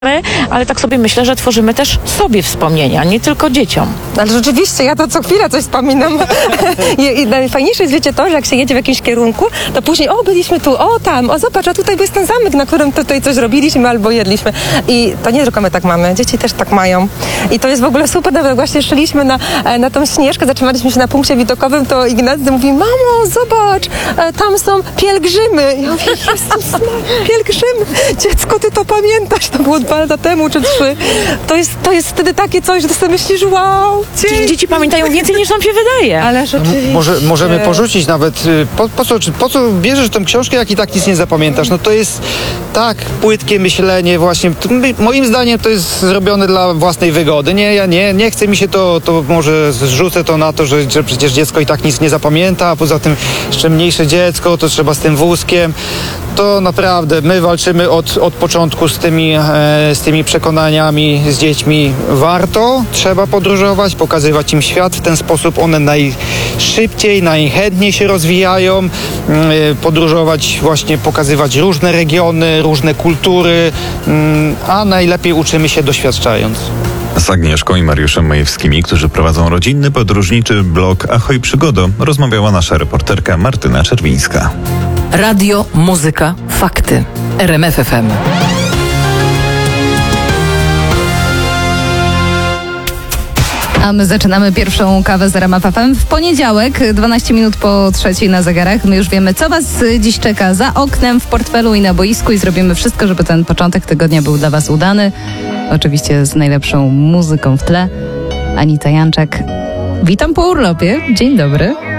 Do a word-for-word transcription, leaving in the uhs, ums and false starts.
ale tak sobie myślę, że tworzymy też sobie wspomnienia, nie tylko dzieciom. Ale rzeczywiście, ja to co chwilę coś wspominam. I, I najfajniejsze jest, wiecie, to, że jak się jedzie w jakimś kierunku, to później, o, byliśmy tu, o, tam, o, zobacz, a tutaj jest ten zamek, na którym tutaj coś robiliśmy albo jedliśmy. I to nie tylko my tak mamy, dzieci też tak mają. I to jest w ogóle super, nawet właśnie szliśmy na, na tą Śnieżkę, zatrzymaliśmy się na punkcie widokowym, to Ignacy mówi, mamo, zobacz, tam są pielgrzymy. Ja mówię, Jezus Maria, pielgrzymy. Dziecko, ty to pamiętasz, to było dwa lata temu czy trzy. To jest, to jest wtedy takie coś, że ty sobie myślisz, wow. Dzieci, dzieci pamiętają więcej niż nam się wydaje. Ale rzeczywiście. Może, możemy porzucić nawet, po, po, co, po co bierzesz tę książkę, jak i tak nic nie zapamiętasz? No to jest tak płytkie myślenie właśnie. To, moim zdaniem to jest zrobione dla własnej wygody. Nie, ja nie, nie chce mi się to, to może zrzucę to na to, że, że przecież dziecko i tak nic nie zapamięta, a poza tym jeszcze mniejsze dziecko, to trzeba z tym wózkiem. To naprawdę, my walczymy od, od początku z tymi, e, z tymi przekonaniami, z dziećmi. Warto, trzeba podróżować, pokazywać im świat. W ten sposób one najszybciej, najchętniej się rozwijają. E, podróżować, właśnie pokazywać różne regiony, różne kultury, m, a najlepiej uczymy się doświadczając. Z Agnieszką i Mariuszem Majewskimi, którzy prowadzą rodzinny, podróżniczy blog Ahoj Przygodo, rozmawiała nasza reporterka Martyna Czerwińska. Radio, muzyka, fakty. R M F F M. A my zaczynamy pierwszą kawę z R M F F M w poniedziałek, dwanaście minut po trzeciej na zegarach. My już wiemy, co was dziś czeka za oknem, w portfelu i na boisku i zrobimy wszystko, żeby ten początek tygodnia był dla was udany. Oczywiście z najlepszą muzyką w tle. Anita Janczak. Witam po urlopie. Dzień dobry.